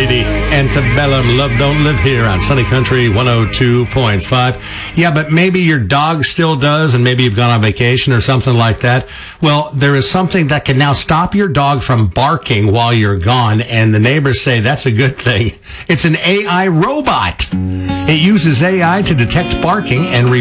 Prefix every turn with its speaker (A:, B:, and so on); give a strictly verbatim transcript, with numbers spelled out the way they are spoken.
A: Lady Antebellum. Love Don't Live Here on Sunny Country one oh two point five. Yeah, but maybe your dog still does, and maybe you've gone on vacation or something like that. Well, there is something that can now stop your dog from barking while you're gone, and the neighbors say that's a good thing. It's an A I robot. It uses A I to detect barking and